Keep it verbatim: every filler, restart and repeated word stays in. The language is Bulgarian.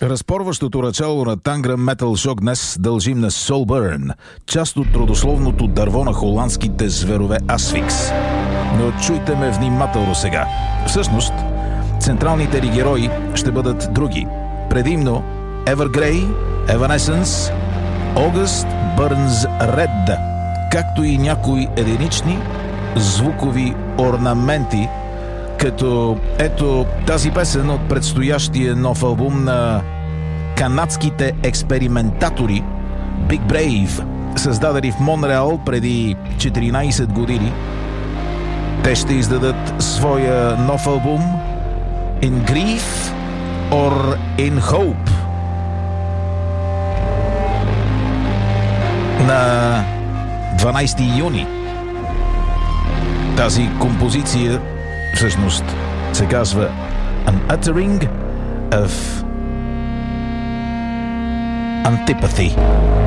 Разпорващото начало на Tangram Metal Shock днес дължим на Soulburn, част от родословното дърво на холандските зверове Asphyx. Но чуйте ме внимателно сега. Всъщност, централните ни герои ще бъдат други. Предимно Evergrey, Evanescence, August Burns Red, както и някои единични звукови орнаменти, като ето тази песен от предстоящия нов албум на канадските експериментатори Big Brave, създадени в Монреал преди четиринайсет години. Те ще издадат своя нов албум In Grief or In Hope на дванайсети юни. Тази композиция всъщност се казва An Uttering of Antipathy.